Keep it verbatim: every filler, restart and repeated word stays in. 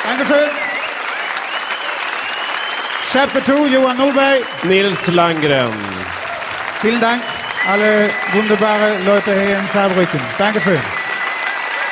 Dankeschön. Chapter two, Johan Norberg. Nils Landgren. Vielen Dank, alle wunderbare Leute hier in Saarbrücken. Dankeschön.